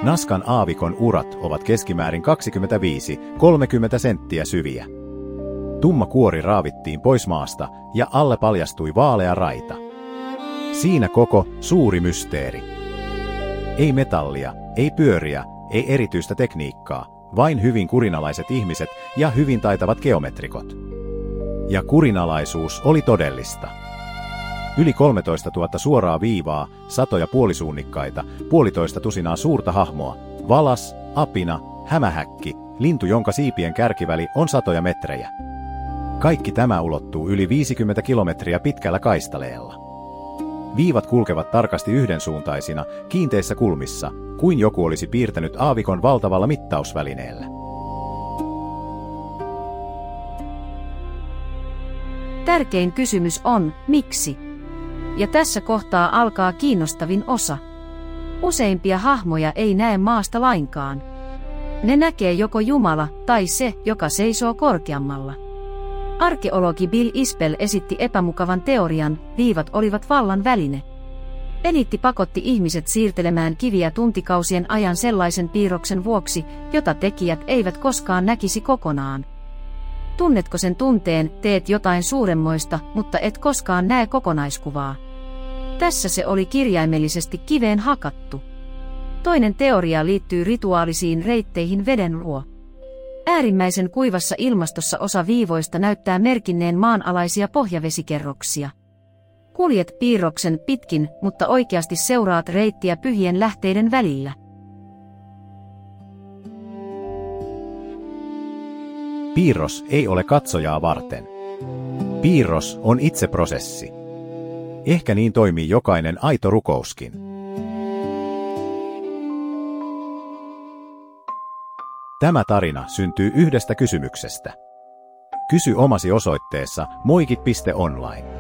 Naskan aavikon urat ovat keskimäärin 25–30 senttiä syviä. Tumma kuori raavittiin pois maasta ja alle paljastui vaalea raita. Siinä koko suuri mysteeri. Ei metallia, ei pyöriä, ei erityistä tekniikkaa, vain hyvin kurinalaiset ihmiset ja hyvin taitavat geometrikot. Ja kurinalaisuus oli todellista. Yli 13 000 suoraa viivaa, satoja puolisuunnikkaita, 1,5 tusinaa suurta hahmoa, valas, apina, hämähäkki, lintu jonka siipien kärkiväli on satoja metrejä. Kaikki tämä ulottuu yli 50 kilometriä pitkällä kaistaleella. Viivat kulkevat tarkasti yhdensuuntaisina, kiinteissä kulmissa, kuin joku olisi piirtänyt aavikon valtavalla mittausvälineellä. Tärkein kysymys on, miksi? Ja tässä kohtaa alkaa kiinnostavin osa. Useimpia hahmoja ei näe maasta lainkaan. Ne näkee joko Jumala tai se, joka seisoo korkeammalla. Arkeologi Bill Isbell esitti epämukavan teorian, viivat olivat vallan väline. Eliitti pakotti ihmiset siirtelemään kiviä tuntikausien ajan sellaisen piirroksen vuoksi, jota tekijät eivät koskaan näkisi kokonaan. Tunnetko sen tunteen, teet jotain suuremmoista, mutta et koskaan näe kokonaiskuvaa? Tässä se oli kirjaimellisesti kiveen hakattu. Toinen teoria liittyy rituaalisiin reitteihin veden luo. Äärimmäisen kuivassa ilmastossa osa viivoista näyttää merkinneen maanalaisia pohjavesikerroksia. Kuljet piirroksen pitkin, mutta oikeasti seuraat reittiä pyhien lähteiden välillä. Piirros ei ole katsojaa varten. Piirros on itse prosessi. Ehkä niin toimii jokainen aito rukouskin. Tämä tarina syntyy yhdestä kysymyksestä. Kysy omasi osoitteessa moikit.online.